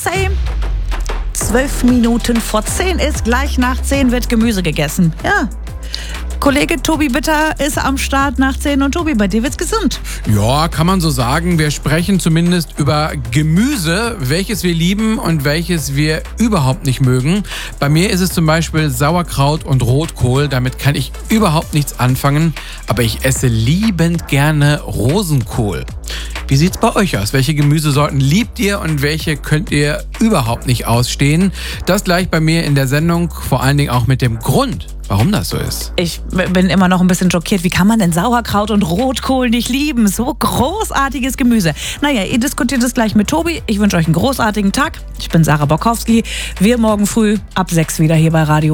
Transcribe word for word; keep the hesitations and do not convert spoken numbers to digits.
Same. Zwölf Minuten vor zehn ist, gleich nach zehn wird Gemüse gegessen. Ja. Kollege Tobi Bitter ist am Start nach zehn und Tobi, bei dir wird's gesund. Ja, kann man so sagen. Wir sprechen zumindest über Gemüse, welches wir lieben und welches wir überhaupt nicht mögen. Bei mir ist es zum Beispiel Sauerkraut und Rotkohl. Damit kann ich überhaupt nichts anfangen, aber ich esse liebend gerne Rosenkohl. Wie sieht's bei euch aus? Welche Gemüsesorten liebt ihr und welche könnt ihr überhaupt nicht ausstehen? Das gleich bei mir in der Sendung, vor allen Dingen auch mit dem Grund, warum das so ist. Ich bin immer noch ein bisschen schockiert. Wie kann man denn Sauerkraut und Rotkohl nicht lieben? So großartiges Gemüse. Naja, ihr diskutiert es gleich mit Tobi. Ich wünsche euch einen großartigen Tag. Ich bin Sarah Borkowski. Wir morgen früh ab sechs wieder hier bei Radio